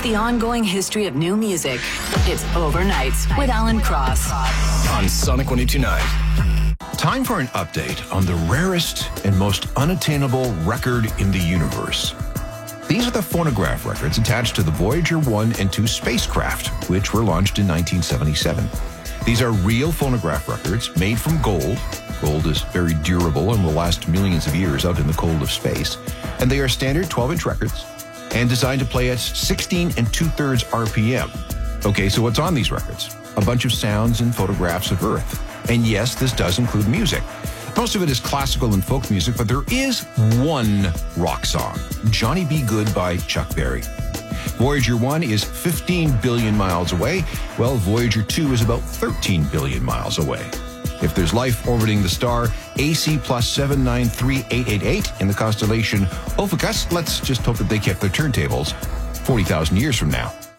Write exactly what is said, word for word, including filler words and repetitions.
The ongoing history of new music. It's Overnight with Alan Cross. On Sonic one oh two point nine. Time for an update on the rarest and most unattainable record in the universe. These are the phonograph records attached to the Voyager one and two spacecraft, which were launched in nineteen seventy-seven. These are real phonograph records made from gold. Gold is very durable and will last millions of years out in the cold of space. And they are standard twelve-inch records and designed to play at sixteen and two-thirds R P M. Okay, so what's on these records? A bunch of sounds and photographs of Earth. And yes, this does include music. Most of it is classical and folk music, but there is one rock song, Johnny B. Good by Chuck Berry. Voyager one is fifteen billion miles away, while Voyager two is about thirteen billion miles away. If there's life orbiting the star A C plus seven nine three eight eight eight in the constellation Ophiuchus, let's just hope that they kept their turntables forty thousand years from now.